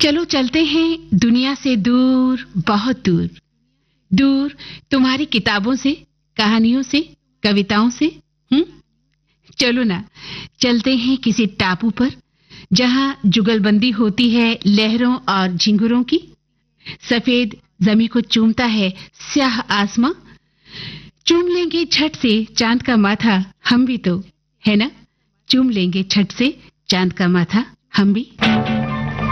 चलो चलते हैं दुनिया से दूर, बहुत दूर। दूर तुम्हारी किताबों से, कहानियों से, कविताओं से। चलो ना, चलते हैं किसी टापू पर जहां जुगलबंदी होती है लहरों और झिंगुरों की। सफेद जमी को चूमता है स्याह आसमां। चूम लेंगे झट से चांद का माथा हम भी तो, है ना? चूम लेंगे झट से चांद का माथा हम भी।